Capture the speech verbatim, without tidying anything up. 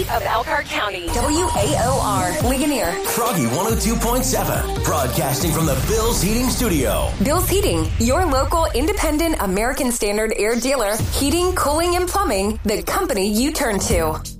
of Elkhart County. W A O R, Ligonier. Froggy one oh two point seven, broadcasting from the Bill's Heating Studio. Bill's Heating, your local independent American Standard air dealer. Heating, cooling, and plumbing, the company you turn to.